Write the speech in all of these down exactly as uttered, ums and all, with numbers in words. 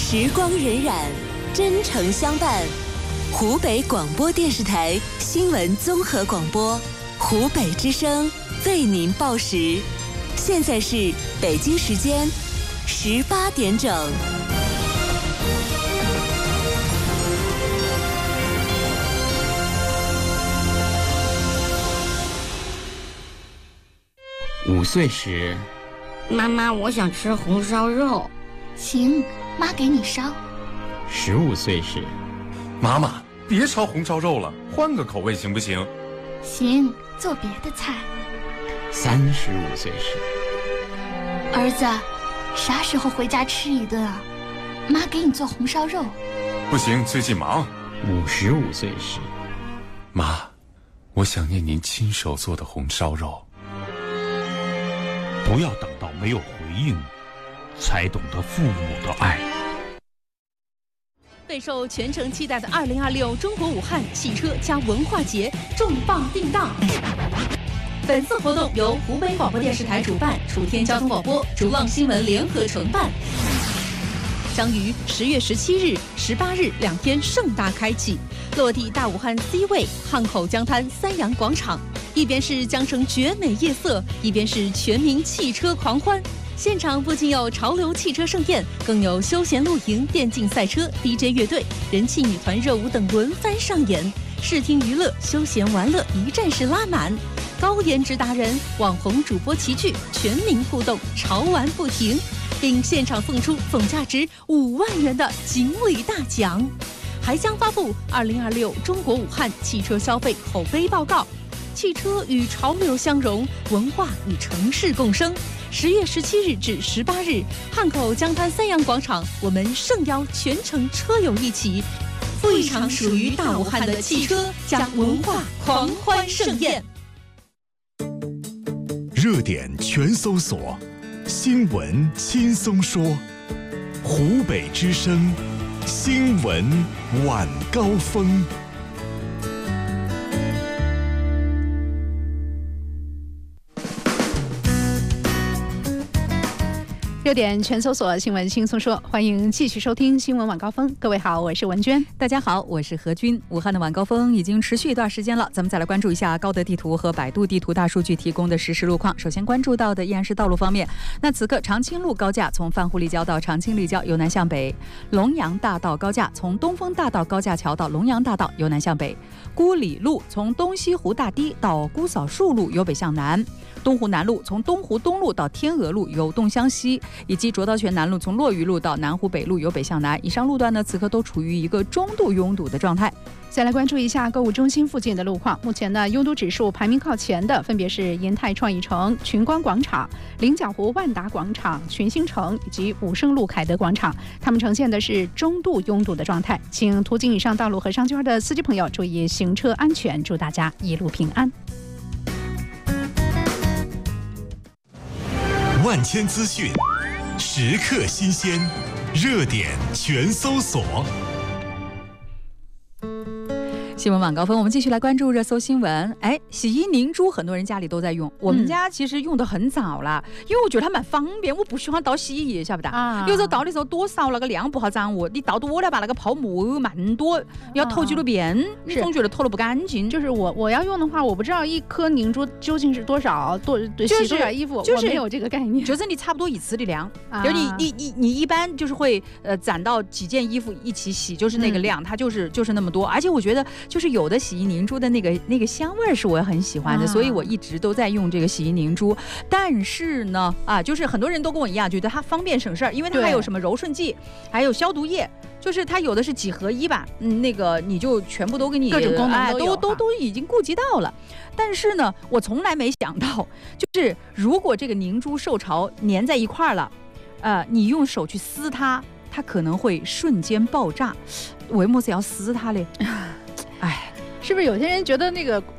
时光荏苒，真诚相伴。湖北广播电视台新闻综合广播，湖北之声为您报时。现在是北京时间十八点整。 五岁时， 妈妈，我想吃红烧肉。 行，妈给你烧。 十五岁时， 妈妈别烧红烧肉了，换个口味行不行？ 行，做别的菜。 三十五岁时， 儿子，啥时候回家吃一顿啊？妈给你做红烧肉。 不行，最近忙。 五十五岁时， 妈，我想念您亲手做的红烧肉。 不要等到没有回应，才懂得父母的爱。 备受全城期待的二零二六中国武汉汽车加文化节重磅定档。本次活动由湖北广播电视台主办，楚天交通广播、逐浪新闻联合承办，将于十月十七日、十八日两天盛大开启，落地大武汉 C 位汉口江滩三阳广场。一边是江城绝美夜色，一边是全民汽车狂欢。现场不仅有潮流汽车盛宴，更有休闲露营、电竞赛车、D J 乐队、人气女团热舞等轮番上演，视听娱乐、休闲玩乐一站式拉满。高颜值达人、网红主播齐聚，全民互动，潮玩不停，并现场送出总价值五万元的锦鲤大奖，还将发布二零二六中国武汉汽车消费口碑报告。汽车与潮流相融，文化与城市共生。十月十七日至十八日，汉口江滩三阳广场，我们盛邀全城车友一起，赴一场属于大武汉的汽车加文化狂欢盛宴。 热点全搜索，新闻轻松说，湖北之声新闻晚高峰。 热点全搜索，新闻轻松说，欢迎继续收听新闻晚高峰。各位好，我是文娟。 大家好，我是何军。武汉的晚高峰已经持续一段时间了，咱们再来关注一下高德地图和百度地图大数据提供的实时路况。首先关注到的依然是道路方面，那此刻长青路高架从范湖立交到长青立交由南向北，龙阳大道高架从东风大道高架桥到龙阳大道由南向北，孤里路从东西湖大堤到姑嫂树路由北向南，东湖南路从东湖东路到天鹅路由东向西，以及卓道泉南路从落鱼路到南湖北路由北向南。以上路段呢，此刻都处于一个中度拥堵的状态。 再来关注一下购物中心附近的路况。目前呢，拥堵指数排名靠前的分别是银泰创意城、群光广场、菱角湖万达广场、群星城以及武胜路凯德广场，它们呈现的是中度拥堵的状态。请途经以上道路和商圈的司机朋友注意行车安全，祝大家一路平安。 万千资讯，时刻新鲜，热点全搜索。 新闻晚高峰，我们继续来关注热搜新闻。哎，洗衣凝珠很多人家里都在用，我们家其实用的很早了，嗯、因为我觉得它蛮方便，我不喜欢倒洗衣液，晓不得？啊，有时候倒的时候多少那个量不好掌握，你倒多了吧，那个泡沫蛮多，要投几多遍，啊、你总觉得投的不干净。 就是我我要用的话，我不知道一颗凝珠究竟是多少，多洗多少衣服， 就是我没有这个概念。 就是你差不多一次的量，啊、就是你你你你一般就是会呃攒到几件衣服一起洗，就是那个量，嗯、它就是就是那么多，而且我觉得就是有的洗衣凝珠的那个那个香味是我很喜欢的，啊、所以我一直都在用这个洗衣凝珠。但是呢，啊，就是很多人都跟我一样，觉得它方便省事儿，因为它还有什么柔顺剂，还有消毒液，就是它有的是几合一吧，嗯，那个你就全部都给你各种功能都有、 哎、都都都已经顾及到了。但是呢，我从来没想到，就是如果这个凝珠受潮粘在一块儿了，呃，你用手去撕它，它可能会瞬间爆炸。为么是要撕它嘞？哎。 是不是有些人觉得那个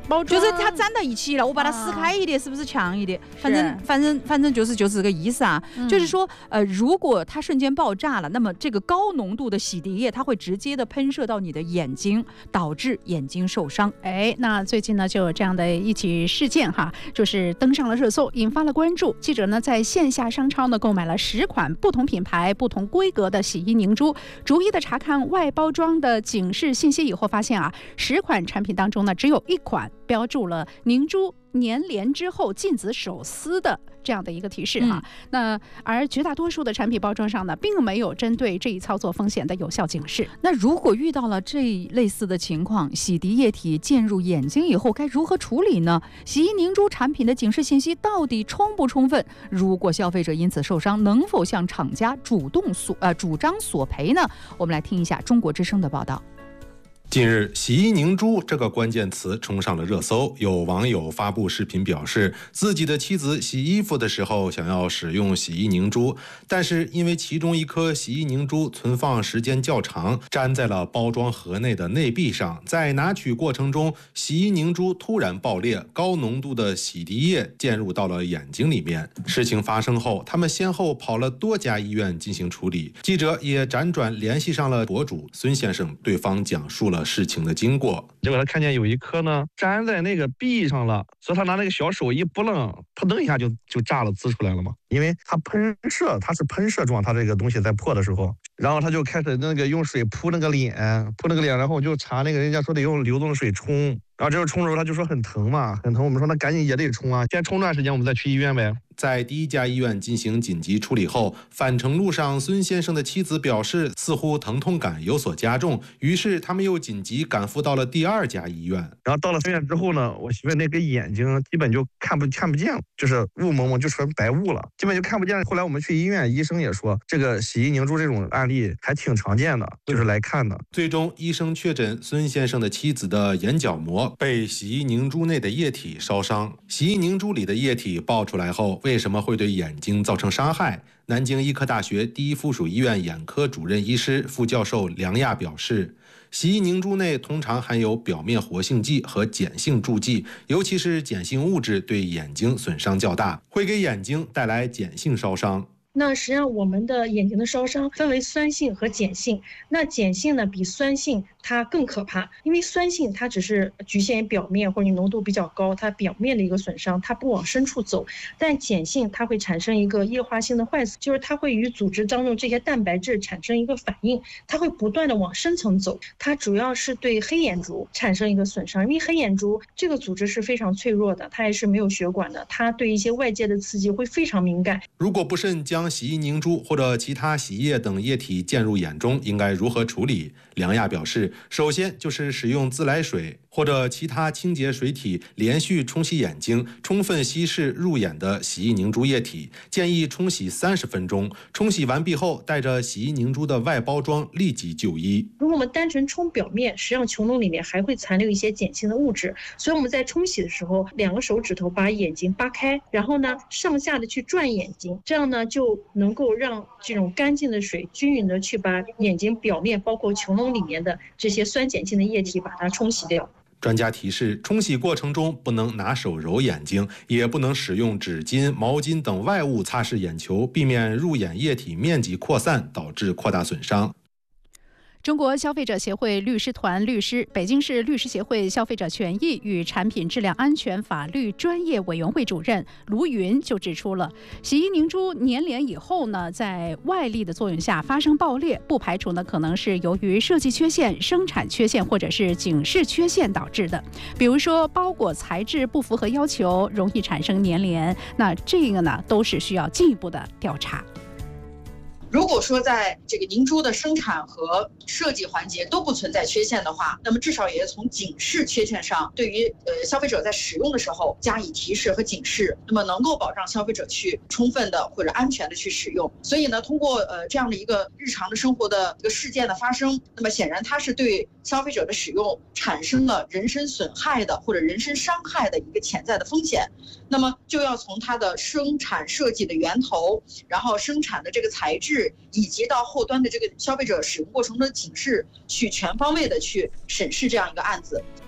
包装， 就是它粘到一起了，我把它撕开一点，是不是强一点？反正反正反正就是就是这个意思啊，嗯、就是说，呃，如果它瞬间爆炸了，那么这个高浓度的洗涤液，它会直接的喷射到你的眼睛，导致眼睛受伤。 哎，那最近呢，就有这样的一起事件哈，就是登上了热搜，引发了关注。记者呢在线下商超呢购买了十款不同品牌、不同规格的洗衣凝珠，逐一的查看外包装的警示信息以后，发现啊，十款产品当中呢，只有一款标注了凝珠粘连之后禁止手撕的这样的一个提示哈、嗯，那而绝大多数的产品包装上呢，并没有针对这一操作风险的有效警示。 那如果遇到了这类似的情况，洗涤液体溅入眼睛以后，该如何处理呢？洗衣凝珠产品的警示信息到底充不充分？如果消费者因此受伤，能否向厂家主动索呃主张索赔呢？我们来听一下中国之声的报道。 近日，洗衣凝珠这个关键词冲上了热搜，有网友发布视频表示，自己的妻子洗衣服的时候想要使用洗衣凝珠，但是因为其中一颗洗衣凝珠存放时间较长，粘在了包装盒内的内壁上，在拿取过程中，洗衣凝珠突然爆裂，高浓度的洗涤液溅入到了眼睛里面。事情发生后，他们先后跑了多家医院进行处理。记者也辗转联系上了博主孙先生，对方讲述了事情的经过。 结果他看见有一颗呢粘在那个壁上了，所以他拿那个小手一拨楞，扑腾一下就就炸了，滋出来了嘛。因为它喷射，它是喷射状，它这个东西在破的时候，然后他就开始那个用水扑那个脸，扑那个脸，然后我就查那个人家说得用流动水冲，然后这个冲的时候他就说很疼嘛，很疼。我们说那赶紧也得冲啊，先冲段时间我们再去医院呗。 在第一家医院进行紧急处理后，返程路上，孙先生的妻子表示似乎疼痛感有所加重，于是他们又紧急赶赴到了第二家医院。 然后到了医院之后呢，我媳妇那个眼睛基本就看不看不见了，就是雾蒙蒙，就成白雾了，基本就看不见。后来我们去医院，医生也说这个洗衣凝珠这种案例还挺常见的，就是来看的。 最终医生确诊孙先生的妻子的眼角膜被洗衣凝珠内的液体烧伤。洗衣凝珠里的液体爆出来后，为什么会对眼睛造成伤害？南京医科大学第一附属医院眼科主任医师、副教授梁亚表示，洗衣凝珠内通常含有表面活性剂和碱性助剂，尤其是碱性物质对眼睛损伤较大，会给眼睛带来碱性烧伤。 那实际上我们的眼睛的烧伤分为酸性和碱性，那碱性呢比酸性它更可怕，因为酸性它只是局限于表面或者你浓度比较高，它表面的一个损伤，它不往深处走，但碱性它会产生一个液化性的坏死，就是它会与组织当中这些蛋白质产生一个反应，它会不断的往深层走，它主要是对黑眼珠产生一个损伤，因为黑眼珠这个组织是非常脆弱的，它也是没有血管的，它对一些外界的刺激会非常敏感。 如果不慎将洗衣凝珠或者其他洗液等液体溅入眼中，应该如何处理？梁亚表示，首先就是使用自来水或者其他清洁水体连续冲洗眼睛，充分稀释入眼的洗衣凝珠液体，建议冲洗三十分钟。冲洗完毕后，带着洗衣凝珠的外包装立即就医。 如果我们单纯冲表面，实际上穹窿里面还会残留一些碱性的物质，所以我们在冲洗的时候，两个手指头把眼睛扒开，然后呢上下的去转眼睛，这样呢就能够让这种干净的水均匀的去把眼睛表面包括穹窿里面的这些酸碱性的液体把它冲洗掉。 专家提示，冲洗过程中不能拿手揉眼睛，也不能使用纸巾、毛巾等外物擦拭眼球，避免入眼液体面积扩散，导致扩大损伤。 中国消费者协会律师团律师、北京市律师协会消费者权益与产品质量安全法律专业委员会主任卢云就指出了，洗衣凝珠粘连以后呢，在外力的作用下发生爆裂，不排除呢可能是由于设计缺陷、生产缺陷或者是警示缺陷导致的。比如说包裹材质不符合要求，容易产生粘连，那这个呢都是需要进一步的调查。 如果说在这个凝珠的生产和设计环节都不存在缺陷的话，那么至少也从警示缺陷上，对于呃消费者在使用的时候加以提示和警示，那么能够保障消费者去充分的或者安全的去使用。所以呢，通过呃这样的一个日常的生活的一个事件的发生，那么显然它是对消费者的使用产生了人身损害的或者人身伤害的一个潜在的风险。那么就要从它的生产设计的源头，然后生产的这个材质，以及到后端的这个消费者使用过程中的警示，去全方位的去审视这样一个案子。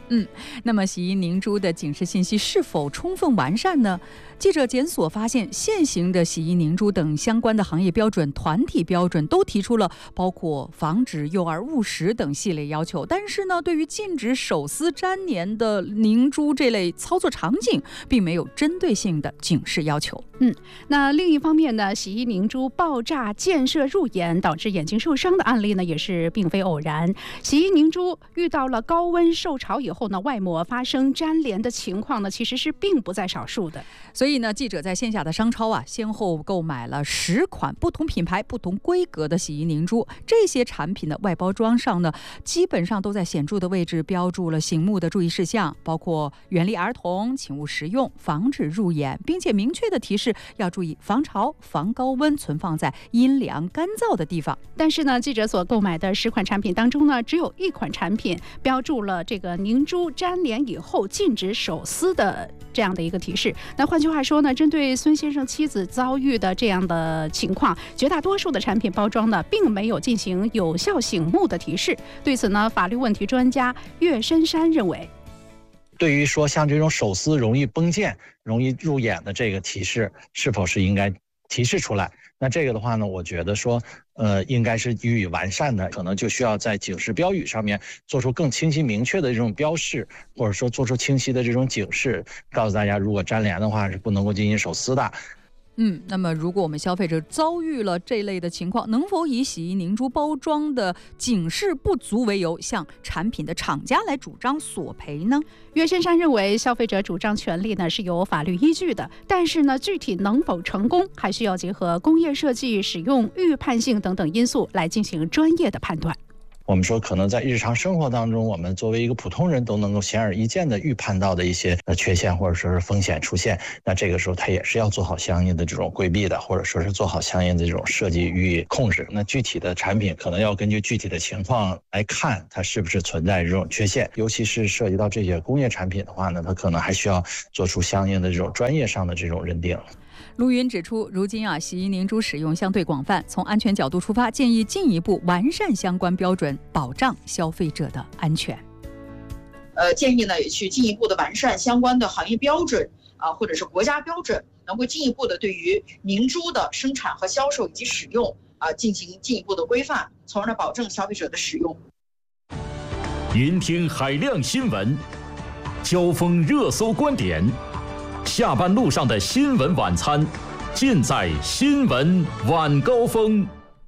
嗯，那么洗衣凝珠的警示信息是否充分完善呢？记者检索发现，现行的洗衣凝珠等相关的行业标准、团体标准都提出了包括防止幼儿误食等系列要求，但是呢，对于禁止手撕粘黏的凝珠这类操作场景，并没有针对性的警示要求。 嗯，那另一方面呢，洗衣凝珠爆炸溅射入眼，导致眼睛受伤的案例呢，也是并非偶然。洗衣凝珠遇到了高温受潮以后呢，外膜发生粘连的情况呢，其实是并不在少数的。 所以呢，记者在线下的商超啊，先后购买了十款不同品牌、不同规格的洗衣凝珠。这些产品的外包装上呢，基本上都在显著的位置标注了醒目的注意事项，包括远离儿童、请勿食用、防止入眼，并且明确的提示要注意防潮、防高温，存放在阴凉干燥的地方。 但是呢，记者所购买的十款产品当中呢，只有一款产品标注了这个凝珠粘连以后禁止手撕的这样的一个提示。那换句话说呢，针对孙先生妻子遭遇的这样的情况，绝大多数的产品包装呢，并没有进行有效醒目的提示。对此呢，法律问题专家岳深山认为， 对于说像这种手撕容易崩溅、容易入眼的这个提示，是否是应该提示出来？那这个的话呢，我觉得说，呃，应该是予以完善的，可能就需要在警示标语上面做出更清晰明确的这种标示，或者说做出清晰的这种警示，告诉大家，如果粘连的话是不能够进行手撕的。 嗯，那么如果我们消费者遭遇了这类的情况，能否以洗衣凝珠包装的警示不足为由，向产品的厂家来主张索赔呢？ 岳深山认为，消费者主张权利呢是有法律依据的，但是呢，具体能否成功，还需要结合工业设计、使用预判性等等因素来进行专业的判断。 我们说，可能在日常生活当中，我们作为一个普通人都能够显而易见的预判到的一些缺陷或者说是风险出现，那这个时候它也是要做好相应的这种规避的，或者说是做好相应的这种设计予以控制。那具体的产品可能要根据具体的情况来看，它是不是存在这种缺陷，尤其是涉及到这些工业产品的话呢，它可能还需要做出相应的这种专业上的这种认定。 陆云指出，如今啊，洗衣凝珠使用相对广泛，从安全角度出发，建议进一步完善相关标准，保障消费者的安全。 呃，建议呢也去进一步的完善相关的行业标准啊、呃，或者是国家标准，能够进一步的对于凝珠的生产和销售以及使用啊、呃、进行进一步的规范，从而呢保证消费者的使用。 聆听海量新闻，交锋热搜观点。下班路上的新闻晚餐，尽在新闻晚高峰。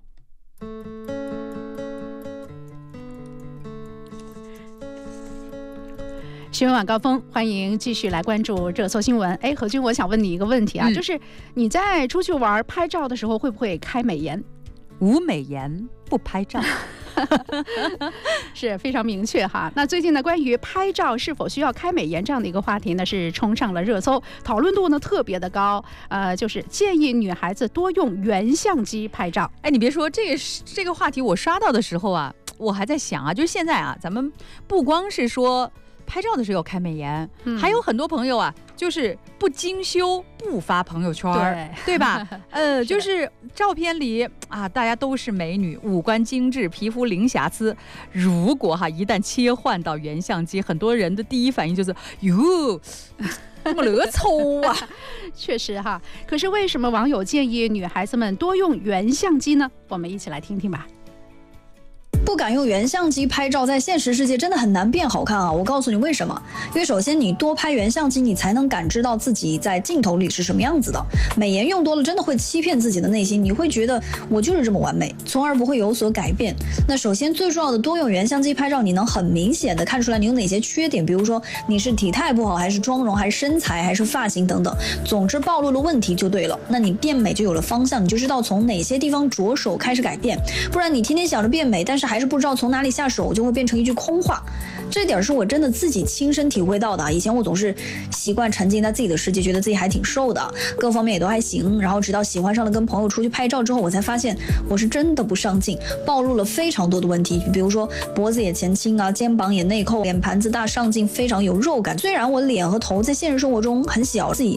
新闻晚高峰，欢迎继续来关注热搜新闻。哎，何军，我想问你一个问题啊，嗯、就是你在出去玩拍照的时候，会不会开美颜？ 无美颜不拍照。 是非常明确哈。那最近呢，关于拍照是否需要开美颜这样的一个话题呢，是冲上了热搜，讨论度呢特别的高。呃，就是建议女孩子多用原相机拍照。 哎，你别说这个这个话题，我刷到的时候啊，我还在想啊，就是现在啊，咱们不光是说拍照的时候开美颜、嗯，还有很多朋友啊，就是不精修不发朋友圈， 对, 对吧？呃，就是照片里啊，大家都是美女，五官精致，皮肤零瑕疵。如果哈一旦切换到原相机，很多人的第一反应就是哟，这么勒丑啊！ 确实哈。可是为什么网友建议女孩子们多用原相机呢？我们一起来听听吧。 不敢用原相机拍照，在现实世界真的很难变好看啊！我告诉你为什么？因为首先你多拍原相机，你才能感知到自己在镜头里是什么样子的。美颜用多了，真的会欺骗自己的内心，你会觉得我就是这么完美，从而不会有所改变。那首先最重要的，多用原相机拍照，你能很明显的看出来你有哪些缺点，比如说你是体态不好，还是妆容，还是身材，还是发型等等。总之暴露了问题就对了，那你变美就有了方向，你就知道从哪些地方着手开始改变。不然你天天想着变美，但是还是不知道从哪里下手，就会变成一句空话。这点是我真的自己亲身体会到的。以前我总是习惯沉浸在自己的世界，觉得自己还挺瘦的，各方面也都还行，然后直到喜欢上了跟朋友出去拍照之后，我才发现我是真的不上镜，暴露了非常多的问题，比如说脖子也前倾啊，肩膀也内扣，脸盘子大，上镜非常有肉感。虽然我脸和头在现实生活中很小，自己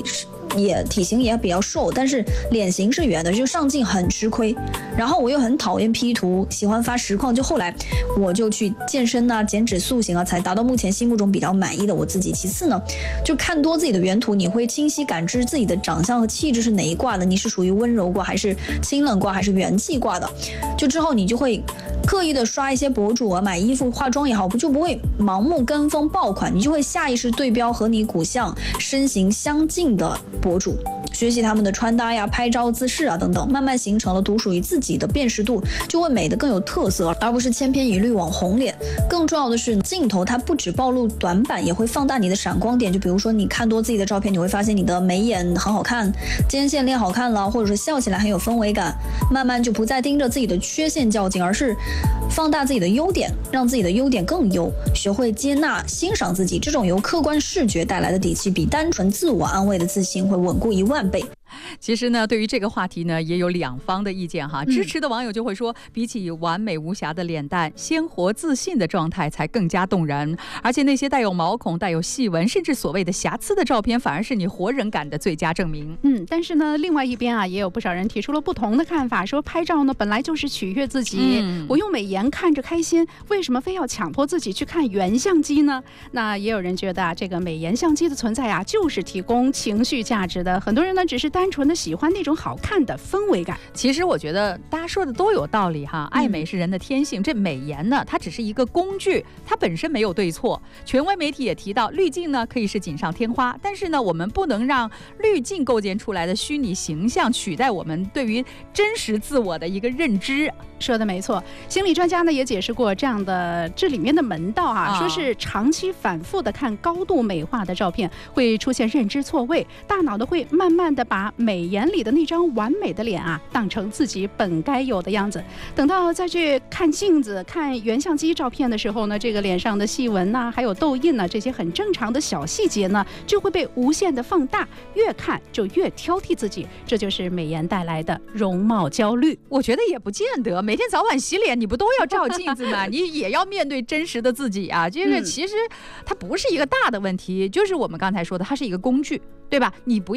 也体型也比较瘦，但是脸型是圆的，就上镜很吃亏。然后我又很讨厌 P 图，喜欢发实况，就后来我就去健身啊、减脂塑形啊，才达到目前心目中比较满意的我自己。其次呢，就看多自己的原图，你会清晰感知自己的长相和气质是哪一挂的，你是属于温柔挂还是清冷挂还是元气挂的。就之后你就会刻意的刷一些博主啊，买衣服化妆也好，不就不会盲目跟风爆款，你就会下意识对标和你骨相身形相近的博主，学习他们的穿搭呀、拍照姿势啊等等，慢慢形成了独属于自己的辨识度，就会美得更有特色，而不是千篇一律网红脸。更重要的是，镜头它不只暴露短板，也会放大你的闪光点。就比如说你看多自己的照片，你会发现你的眉眼很好看，肩线练好看了，或者说笑起来很有氛围感，慢慢就不再盯着自己的缺陷较劲，而是放大自己的优点，让自己的优点更优，学会接纳欣赏自己。这种由客观视觉带来的底气，比单纯自我安慰的自信会稳固一万倍。 其实呢，对于这个话题呢，也有两方的意见哈。支持的网友就会说，比起完美无瑕的脸蛋，鲜活自信的状态才更加动人。而且那些带有毛孔、带有细纹，甚至所谓的瑕疵的照片，反而是你活人感的最佳证明。 嗯，但是呢，另外一边啊，也有不少人提出了不同的看法，说拍照呢本来就是取悦自己，嗯、我用美颜看着开心，为什么非要强迫自己去看原相机呢？那也有人觉得啊，这个美颜相机的存在啊，就是提供情绪价值的。很多人呢，只是单纯的喜欢那种好看的氛围感。 其实我觉得大家说的都有道理哈，爱美是人的天性，嗯、这美颜呢，它只是一个工具，它本身没有对错。权威媒体也提到，滤镜呢可以是锦上添花，但是呢，我们不能让滤镜构建出来的虚拟形象取代我们对于真实自我的一个认知。 说的没错，心理专家呢也解释过这样的这里面的门道啊，啊说是长期反复的看高度美化的照片，会出现认知错位，大脑的会慢慢的把美颜里的那张完美的脸啊当成自己本该有的样子。等到再去看镜子、看原相机照片的时候呢，这个脸上的细纹呐、啊，还有痘印呢，这些很正常的小细节呢，就会被无限的放大，越看就越挑剔自己，这就是美颜带来的容貌焦虑。 我觉得也不见得。每天早晚洗脸，你不都要照镜子吗？你也要面对真实的自己啊！这个其实它不是一个大的问题，就是我们刚才说的，它是一个工具，对吧？你不要